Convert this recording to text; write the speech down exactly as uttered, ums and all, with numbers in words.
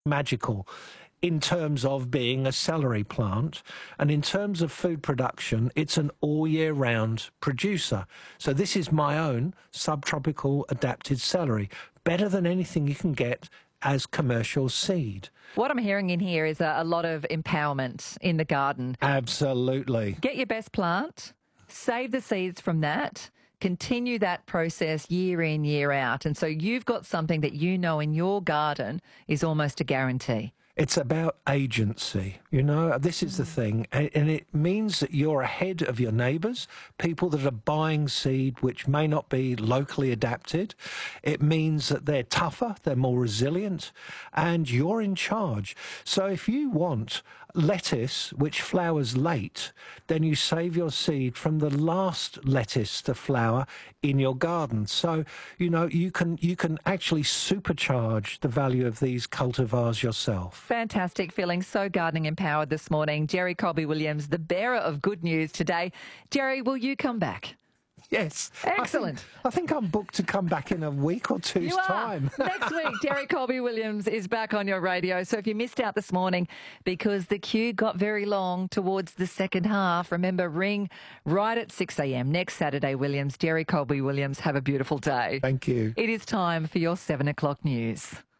magical in terms of being a celery plant, and in terms of food production, it's an all year round producer. So this is my own subtropical adapted celery, better than anything you can get as commercial seed. What I'm hearing in here is a, a lot of empowerment in the garden. Absolutely. Get your best plant, save the seeds from that, continue that process year in, year out. And so you've got something that you know in your garden is almost a guarantee. It's about agency, you know, this is the thing, and it means that you're ahead of your neighbours, people that are buying seed which may not be locally adapted. It means that they're tougher, they're more resilient, and you're in charge. So if you want lettuce which flowers late, then you save your seed from the last lettuce to flower in your garden. So, you know, you can you can actually supercharge the value of these cultivars yourself. Fantastic. Feeling so gardening empowered this morning. Jerry Colby-Williams, the bearer of good news today. Jerry, will you come back? Yes. Excellent. I think, I think I'm booked to come back in a week or two's you are. time. Next week, Jerry Colby-Williams is back on your radio. So if you missed out this morning because the queue got very long towards the second half, remember, ring right at six a m next Saturday, Williams. Jerry Colby-Williams, have a beautiful day. Thank you. It is time for your seven o'clock news.